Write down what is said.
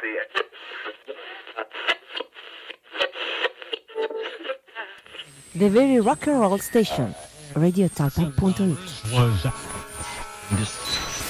The very rock and roll station, radiotalpa.it. Was